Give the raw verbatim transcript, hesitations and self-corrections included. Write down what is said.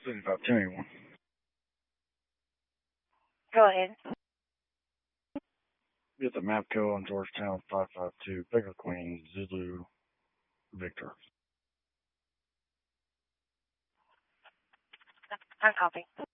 seventy-five two eighty-one. Go ahead. Get the Mapco on Georgetown five five two, Baker Queen, Zulu, Victor. I copy.